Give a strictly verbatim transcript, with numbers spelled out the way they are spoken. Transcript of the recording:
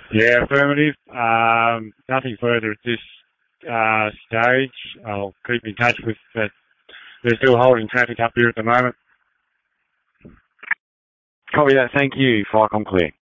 Yeah, affirmative. Um, nothing further at this uh, stage. I'll keep in touch with that. They're still holding traffic up here at the moment. Copy that. Thank you. Flycom clear.